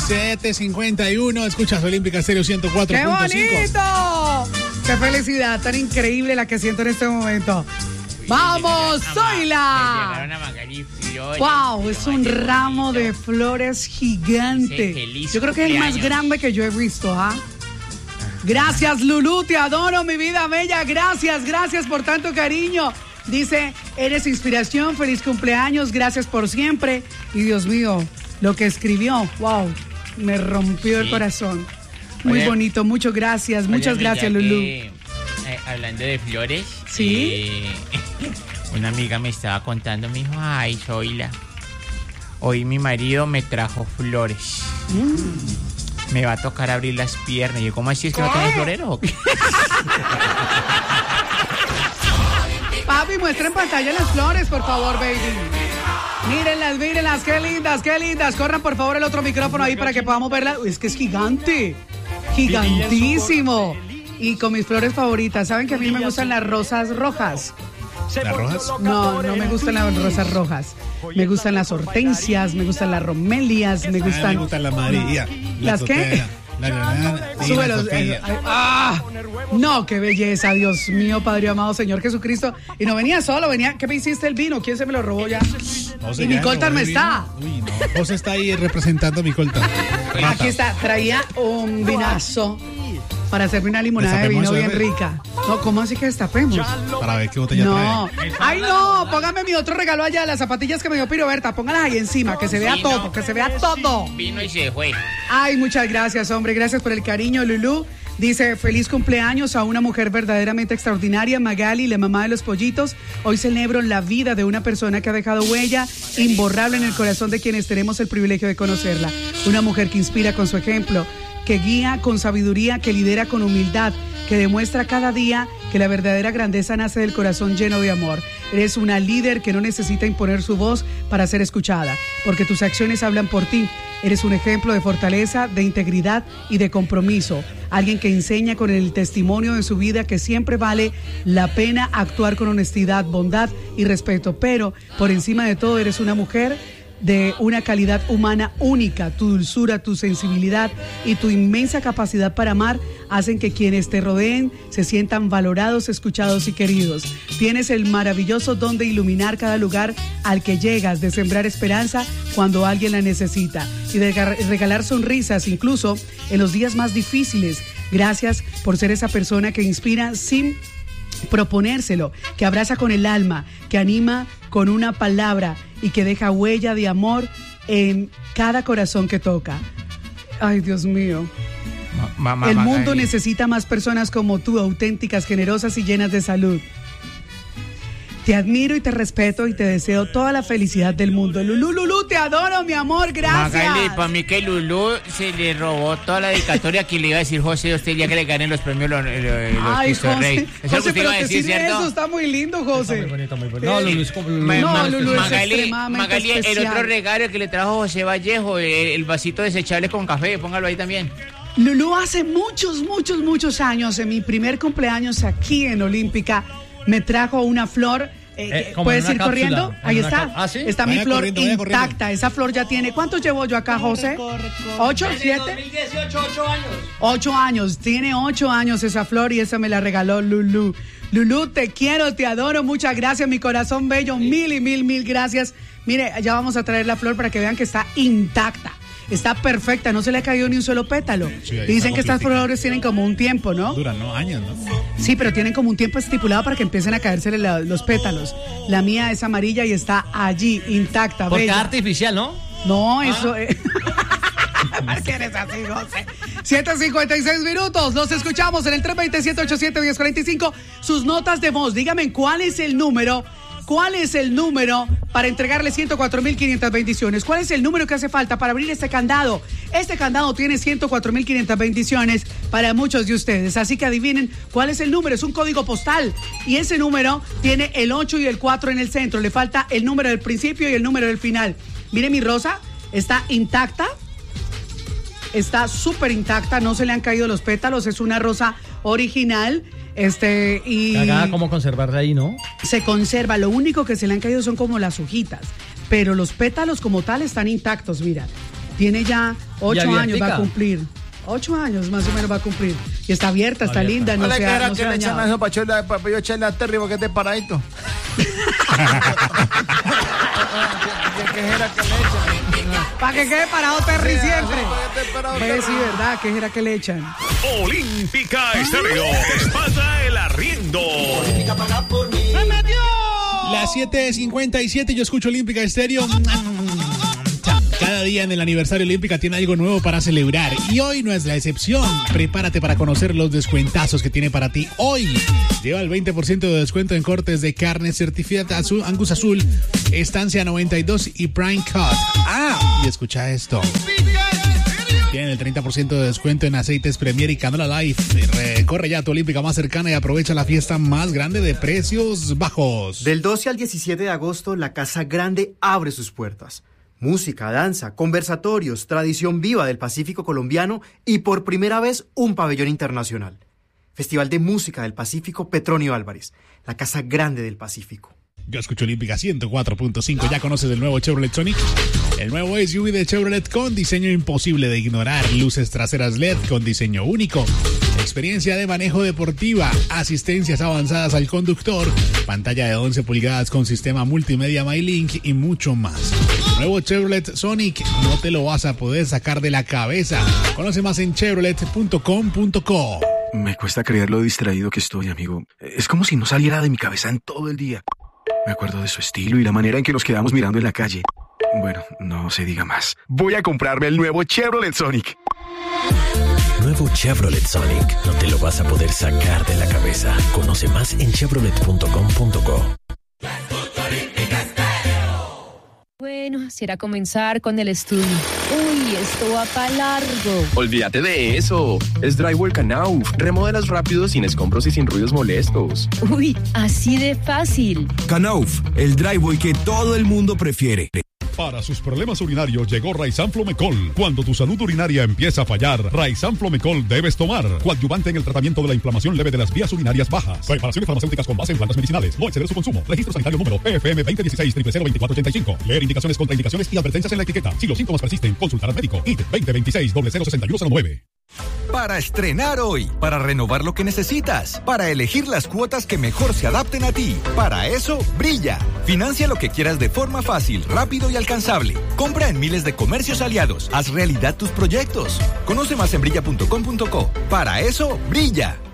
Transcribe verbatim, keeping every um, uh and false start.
siete cincuenta y uno, escuchas Olímpica Stereo ciento cuatro punto cinco. ¡Qué bonito! ¡Qué felicidad tan increíble la que siento en este momento! ¡Vamos, Zoila! ¡Wow! Es un ramo de flores gigante. Yo creo que es el más grande que yo he visto, ¿ah? Gracias, Lulú, te adoro, mi vida bella. Gracias, gracias por tanto cariño. Dice, eres inspiración, feliz cumpleaños, gracias por siempre. Y Dios mío, lo que escribió, wow, me rompió el corazón. Muy Oye, bonito, muchas gracias, muchas Oye, gracias, Lulú. Que, eh, hablando de flores, ¿sí? Eh, una amiga me estaba contando, me dijo, ay, Zoila, hoy mi marido me trajo flores. Mm. Me va a tocar abrir las piernas. Y yo, ¿cómo así es que no tenés florero o qué? Papi, muestra en pantalla las flores, por favor, baby. Mírenlas, mírenlas, qué lindas, qué lindas. Corran, por favor, el otro micrófono ahí para que podamos verla. Es que es gigante, gigantísimo. Y con mis flores favoritas. ¿Saben que a mí me gustan las rosas rojas? ¿Las rojas? No, no me gustan las rosas rojas. Me gustan las hortensias, me gustan las romelias, me gustan... Me gustan las amarillas. ¿Las qué? La granada. Súbelos. Eh, ¡Ah! No, qué belleza, Dios mío, Padre amado, Señor Jesucristo. Y no venía solo, venía. ¿Qué me hiciste el vino? ¿Quién se me lo robó ya? José, y mi coltar no está. Uy, no. José está ahí representando a mi coltar. Aquí está, traía un vinazo para hacerme una limonada de vino bien rica. No, ¿cómo así que destapemos? Para ver qué botella no. trae. No. Ay, no, póngame mi otro regalo allá, las zapatillas que me dio Piroberta. Póngalas ahí encima, que se vea vino, todo, que se vea todo. Vino y se fue. Ay, muchas gracias, hombre. Gracias por el cariño, Lulú. Dice, feliz cumpleaños a una mujer verdaderamente extraordinaria, Magali, la mamá de los pollitos. Hoy celebro la vida de una persona que ha dejado huella imborrable en el corazón de quienes tenemos el privilegio de conocerla. Una mujer que inspira con su ejemplo, que guía con sabiduría, que lidera con humildad, que demuestra cada día que la verdadera grandeza nace del corazón lleno de amor. Eres una líder que no necesita imponer su voz para ser escuchada, porque tus acciones hablan por ti. Eres un ejemplo de fortaleza, de integridad y de compromiso. Alguien que enseña con el testimonio de su vida que siempre vale la pena actuar con honestidad, bondad y respeto. Pero por encima de todo eres una mujer de una calidad humana única. Tu dulzura, tu sensibilidad y tu inmensa capacidad para amar hacen que quienes te rodeen se sientan valorados, escuchados y queridos. Tienes el maravilloso don de iluminar cada lugar al que llegas, de sembrar esperanza cuando alguien la necesita y de regalar sonrisas incluso en los días más difíciles. Gracias por ser esa persona que inspira sin proponérselo, que abraza con el alma, que anima con una palabra y que deja huella de amor en cada corazón que toca. Ay, Dios mío. Ma, ma, el mundo ma, necesita más personas como tú, auténticas, generosas y llenas de salud. Te admiro y te respeto y te deseo toda la felicidad del mundo. Lulú, Lulú, te adoro, mi amor, gracias. Magali, para mí que Lulú se le robó toda la dedicatoria que le iba a decir José, usted ya que le ganen los premios los, los, Ay, Cristo José, Rey. Eso José, pero iba a decir, decir ¿cierto? Eso está muy lindo, José. Está muy bonito, muy bonito. No, Lulú es como... No, no, Lulú es Magali, extremadamente Magali, especial. el otro regalo que le trajo José Vallejo, el, el vasito desechable con café, póngalo ahí también. Lulú hace muchos, muchos, muchos años, en mi primer cumpleaños aquí en Olímpica, me trajo una flor. Eh, eh, ¿Puedes ir cápsula, corriendo? Ahí está. ¿Ah, sí? Está vaya mi flor intacta. Esa flor ya tiene. ¿Cuántos llevo yo acá, José? Corre, corre. ¿Ocho? ¿Siete? dos mil dieciocho, ocho años. Ocho años. Tiene ocho años esa flor y esa me la regaló Lulú. Lulú, te quiero, te adoro. Muchas gracias, mi corazón bello. Mil y mil, mil gracias. Mire, ya vamos a traer la flor para que vean que está intacta. Está perfecta, no se le ha caído ni un solo pétalo. Sí, dicen que estas flores tienen como un tiempo, ¿no? Duran, ¿no? Años, ¿no? Sí, pero tienen como un tiempo estipulado para que empiecen a caerse los pétalos. La mía es amarilla y está allí, intacta, porque bella. es artificial, ¿no? No, eso ah. es... ¿Por qué eres así, José? siete cincuenta y seis minutos, los escuchamos en el tres dos siete, ocho siete, uno cero cuatro cinco. Sus notas de voz, dígame cuál es el número... ¿Cuál es el número para entregarle ciento cuatro mil quinientas bendiciones? ¿Cuál es el número que hace falta para abrir este candado? Este candado tiene ciento cuatro mil quinientas bendiciones para muchos de ustedes. Así que adivinen cuál es el número. Es un código postal. Y ese número tiene el ocho y el cuatro en el centro. Le falta el número del principio y el número del final. Mire mi rosa. Está intacta. Está súper intacta. No se le han caído los pétalos. Es una rosa original. Este, y Cagada, ¿cómo conservarla ahí, no? Se conserva, lo único que se le han caído son como las hojitas, pero los pétalos como tal están intactos, mira. Tiene ya ocho abiertica. años, va a cumplir. Ocho años más o menos va a cumplir. Y está abierta, está Abierta. linda, no Hola, se ¿qué ha, era no que se ha le echan dañado. eso para yo, para yo echarle a Terry porque esté paradito? ¿Qué era que le echan? Para que quede parado Terry Sí, siempre. así, para que esté parado Ve, Terry. sí, ¿verdad? ¿Qué era que le echan? Olímpica Estéreo te pasa el arriendo. Las siete cincuenta y siete, yo escucho Olímpica Estéreo. Cada día en el aniversario Olímpica tiene algo nuevo para celebrar y hoy no es la excepción. Prepárate para conocer los descuentazos que tiene para ti hoy. Lleva el veinte por ciento de descuento en cortes de carne, certificado azul, Angus Azul, Estancia noventa y dos y Prime Cut. Ah, y escucha esto. Tienen el treinta por ciento de descuento en aceites Premier y Canola Life. Recorre ya a tu Olímpica más cercana y aprovecha la fiesta más grande de precios bajos. Del doce al diecisiete de agosto, la Casa Grande abre sus puertas. Música, danza, conversatorios, tradición viva del Pacífico colombiano y por primera vez un pabellón internacional. Festival de Música del Pacífico Petronio Álvarez, la Casa Grande del Pacífico. Yo escucho Olímpica ciento cuatro punto cinco. ¿Ya conoces el nuevo Chevrolet Sonic? El nuevo S U V de Chevrolet con diseño imposible de ignorar, luces traseras L E D con diseño único, experiencia de manejo deportiva, asistencias avanzadas al conductor, pantalla de once pulgadas con sistema multimedia MyLink y mucho más. Nuevo Chevrolet Sonic, no te lo vas a poder sacar de la cabeza. Conoce más en chevrolet punto com punto co. Me cuesta creer lo distraído que estoy, amigo. Es como si no saliera de mi cabeza en todo el día. Me acuerdo de su estilo y la manera en que nos quedamos mirando en la calle. Bueno, no se diga más. Voy a comprarme el nuevo Chevrolet Sonic. Nuevo Chevrolet Sonic. No te lo vas a poder sacar de la cabeza. Conoce más en chevrolet punto com punto co. Bueno, será comenzar con el estudio. Uy, esto va para largo. Olvídate de eso. Es Drywall Knauf. Remodelas rápido, sin escombros y sin ruidos molestos. Uy, así de fácil. Knauf, el drywall que todo el mundo prefiere. Para sus problemas urinarios llegó Raizan Flomecol. Cuando tu salud urinaria empieza a fallar, Raizan Flomecol debes tomar. Coadyuvante en el tratamiento de la inflamación leve de las vías urinarias bajas. Preparaciones farmacéuticas con base en plantas medicinales. No exceder su consumo. Registro sanitario número P F M veinte dieciséis cero cero veinticuatro ochenta y cinco. Leer indicaciones, contraindicaciones y advertencias en la etiqueta. Si los síntomas persisten, consultar al médico. I T veinte veintiséis cero cero sesenta y uno cero nueve. Para estrenar hoy, para renovar lo que necesitas, para elegir las cuotas que mejor se adapten a ti. Para eso, Brilla. Financia lo que quieras de forma fácil, rápido y alcanzable. Compra en miles de comercios aliados. Haz realidad tus proyectos. Conoce más en brilla punto com punto co. Para eso, Brilla.